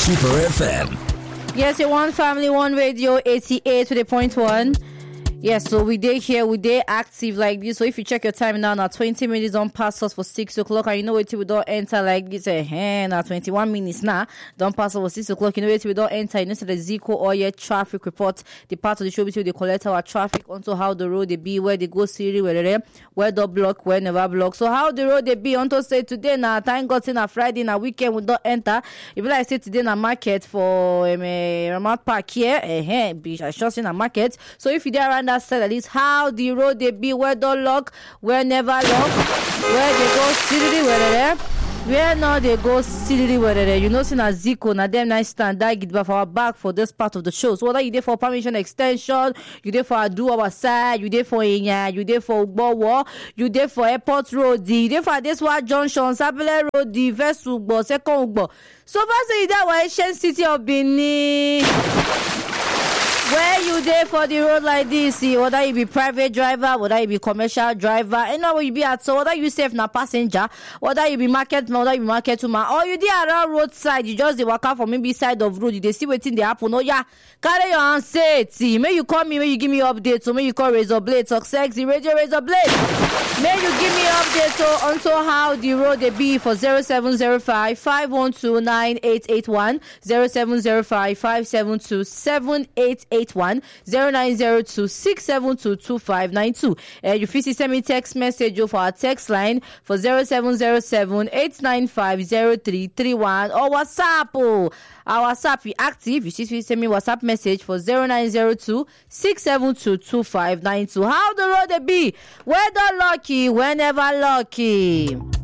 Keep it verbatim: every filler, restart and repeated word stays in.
Super F M. Yes, you want family, one radio, eighty-eight to the point one. Yes, so we day here, we day active like this. So if you check your time now, now twenty minutes on pass us for six o'clock, and you know what we don't enter like this. Eh, now twenty-one minutes now, don't pass us for six o'clock. You know what we don't enter. You know, so the Zico or your traffic report, the part of the show between they collect our traffic onto how the road they be, where they go Siri, where they where the block, where never block. So how the road they be onto say today now, time got in a Friday, now weekend we don't enter. If like I say today na market for um, Ramat Park here, eh, be just in a market. So if you there around that side, at least how the road they be, where don't lock, where never lock, where they go silly, where they where now they go silly, where they you know, see na Zico, na them nice stand that get back for our back for this part of the show. So whether you there for permission extension, you there for do our side, you there for Inya, you there for Ugbowo, you there for Airport Road, you there for this one Junction, Sapele Road, the first Ugbo, second Ugbo. So far say that was Asian City of Benin. Where you there for the road like this, see, whether you be private driver, whether you be commercial driver, and now you be at so whether you safe na passenger, whether you be market man, whether you be market woman, or you there around roadside, you just the walk out from maybe side of road, you they see waiting the happen. Oh yeah, carry your hand say it. May you call me, may you give me updates, so may you call Razor Blade, talk sexy radio Razor Blade. May you give me updates so onto how the road they be for zero seven zero five, five one two, nine eight eight one, zero seven zero five, five seven two, seven eight eight one, zero nine zero two, six seven two, two five nine two. Uh, you feel send me text message for our text line for zero seven zero seven, eight nine five, zero three three one or WhatsApp. Oh, our WhatsApp is active. You see, send me WhatsApp message for zero nine zero two, six seven two, two five nine two. How the road they be? Whether lucky, whenever lucky.